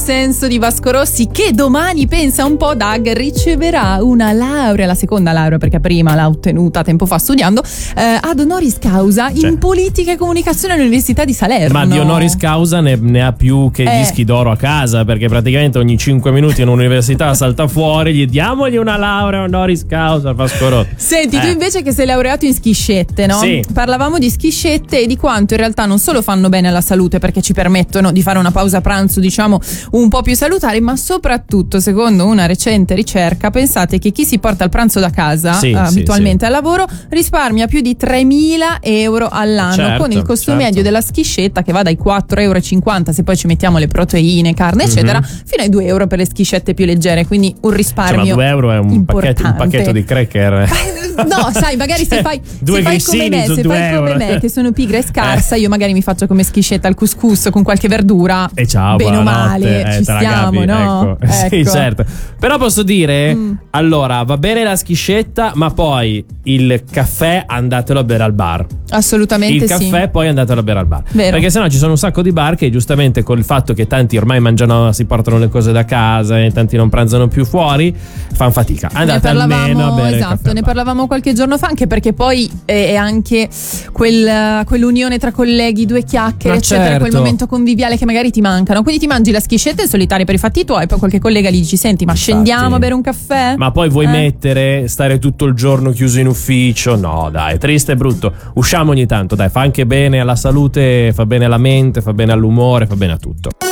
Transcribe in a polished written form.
senso di Vasco Rossi, che domani, pensa un po', Dag, riceverà una laurea, la seconda laurea, perché prima l'ha ottenuta tempo fa studiando, ad honoris causa in politica e comunicazione all'Università di Salerno. Ma di honoris causa ne ha più che dischi d'oro a casa, perché praticamente ogni 5 minuti un'università salta fuori, gli diamogli una laurea honoris causa Vasco Rossi. Senti, tu invece che sei laureato in schiscette, no? Sì. Parlavamo di schiscette e di quanto in realtà non solo fanno bene alla salute, perché ci permettono di fare una pausa pranzo, diciamo, un po' più salutare, ma soprattutto, secondo una recente ricerca, pensate che chi si porta il pranzo da casa abitualmente al lavoro risparmia più di 3.000 euro all'anno, con il costo medio della schiscetta che va dai 4,50 euro, se poi ci mettiamo le proteine, carne eccetera, fino ai 2 euro per le schiscette più leggere, quindi un risparmio. Ma 2 euro è un pacchetto di cracker. No, sai, magari se fai come me, che sono pigra e scarsa, io magari mi faccio come schiscetta al couscous con qualche verdura, e ciao, bene o male, ci stiamo, no? Ecco. Sì, certo. Però posso dire, allora, va bene la schiscetta, ma poi il caffè andatelo a bere al bar. Assolutamente il caffè poi andatelo a bere al bar. Vero. Perché sennò ci sono un sacco di bar che giustamente col fatto che tanti ormai mangiano, si portano le cose da casa e tanti non pranzano più fuori, fanno fatica. Andate almeno a bere il caffè. Ne parlavamo qualche giorno fa, anche perché poi è anche quell'unione tra colleghi, due chiacchiere, eccetera, quel momento conviviale che magari ti mancano. Quindi ti mangi la schiscetta in solitaria per i fatti tuoi, poi qualche collega gli dici: senti, ma scendiamo a bere un caffè? Ma poi vuoi stare tutto il giorno chiuso in ufficio? No, dai, triste e brutto. Usciamo ogni tanto, dai, fa anche bene alla salute, fa bene alla mente, fa bene all'umore, fa bene a tutto.